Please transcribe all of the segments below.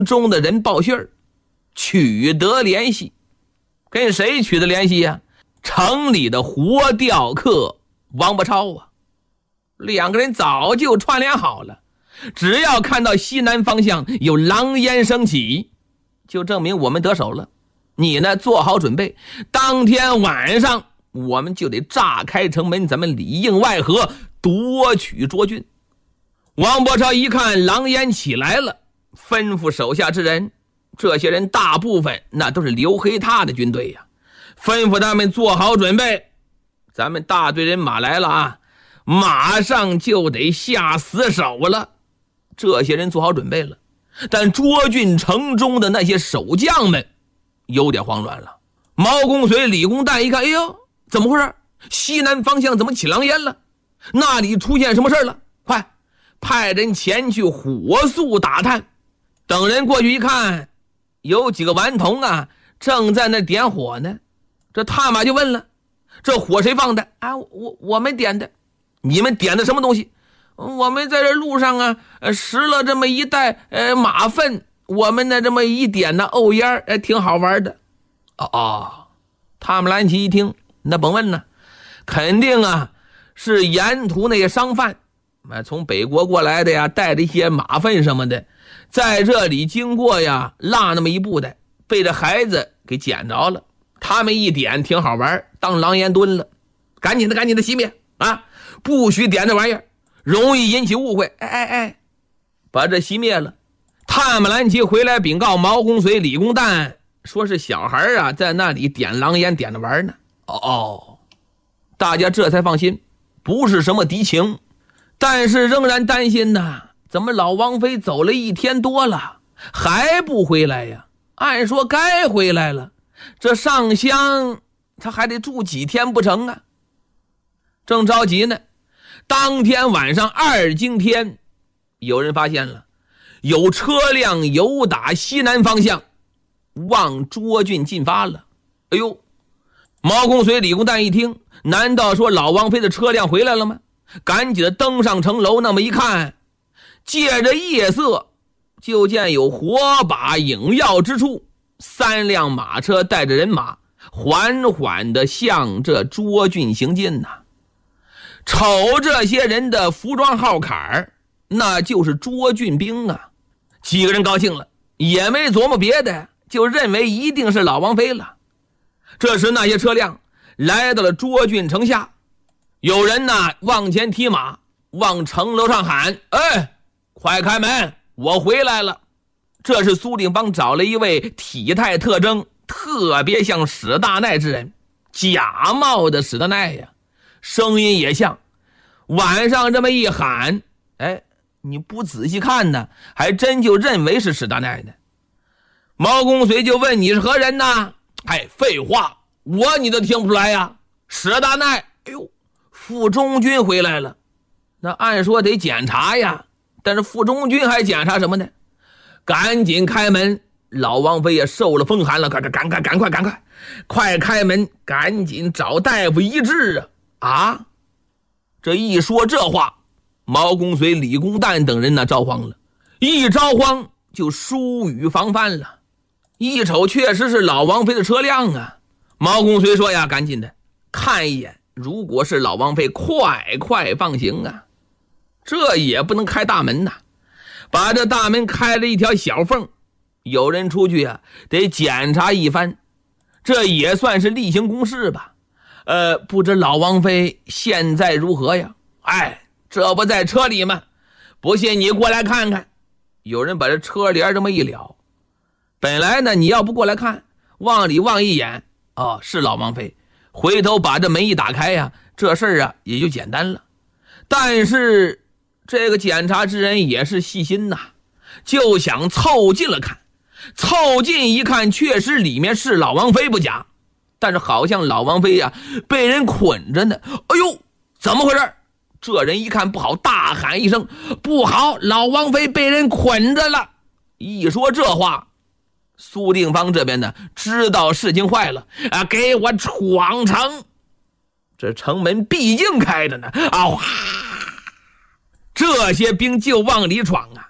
中的人报信儿，取得联系。跟谁取得联系呀？城里的活钓客王伯超啊。两个人早就串联好了，只要看到西南方向有狼烟升起，就证明我们得手了。你呢，做好准备，当天晚上我们就得炸开城门，咱们里应外合，夺取涿郡。王伯超一看狼烟起来了，吩咐手下之人，这些人大部分那都是刘黑闼的军队呀，吩咐他们做好准备，咱们大队人马来了啊，马上就得下死手了。这些人做好准备了，但涿郡城中的那些守将们有点慌乱了。毛公遂、李公旦一看，哎呦，怎么回事？西南方向怎么起狼烟了？那里出现什么事了？快派人前去火速打探。等人过去一看，有几个顽童啊正在那点火呢。这探马就问了，这火谁放的啊？我们点的。你们点的什么东西？我们在这路上啊拾了这么一袋马粪，我们呢这么一点呢沤烟，挺好玩的。塔木兰奇一听，那甭问了，肯定啊是沿途那些商贩从北国过来的呀，带着一些马粪什么的，在这里经过呀，落那么一步的，被这孩子给捡着了。他们一点挺好玩，当狼烟蹲了，赶紧的熄灭啊！不许点这玩意儿，容易引起误会。把这熄灭了。塔木兰奇回来禀告毛公遂、李公旦，说是小孩啊在那里点狼烟点着玩呢。大家这才放心，不是什么敌情，但是仍然担心呐，怎么老王妃走了1天多了还不回来呀？按说该回来了，这上香他还得住几天不成啊？正着急呢，当天晚上2更天，有人发现了有车辆由打西南方向往涿郡进发了。哎呦，毛公遂、李公旦一听，难道说老王妃的车辆回来了吗？赶紧的登上城楼，那么一看，借着夜色，就见有火把影耀之处，3辆马车带着人马缓缓地向这涿郡行进呐。瞅这些人的服装号坎，那就是涿郡兵啊。几个人高兴了，也没琢磨别的，就认为一定是老王妃了。这时那些车辆来到了涿郡城下，有人呢往前踢马，往城楼上喊，快开门，我回来了。这是苏定方找了一位体态特征特别像史大奈之人，假冒的史大奈呀，声音也像。晚上这么一喊，你不仔细看呢，还真就认为是史大奈呢。毛公遂就问，你是何人呢？废话，你都听不出来呀？史大奈，副中军回来了。那按说得检查呀，但是副中军还检查什么呢？赶紧开门，老王妃也受了风寒了，快开门，赶紧找大夫医治啊！这一说这话，毛公遂、李公旦等人着慌了，一着慌就疏于防范了。一瞅确实是老王妃的车辆啊。毛公遂说呀，赶紧的看一眼，如果是老王妃，快放行啊。这也不能开大门呐，把这大门开了一条小缝，有人出去啊得检查一番，这也算是例行公事吧。不知老王妃现在如何呀？这不在车里吗？不信你过来看看。有人把这车帘这么一撩，本来呢你要不过来看，往里望一眼，是老王妃，回头把这门一打开呀，这事儿啊也就简单了。但是这个检查之人也是细心呐，就想凑近了看，凑近一看，确实里面是老王妃不假，但是好像老王妃呀被人捆着呢。怎么回事？这人一看不好，大喊一声，不好，老王妃被人捆着了。一说这话，苏定方这边呢知道事情坏了给我闯城。这城门毕竟开着呢，这些兵就往里闯啊。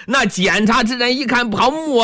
那检查之人一看跑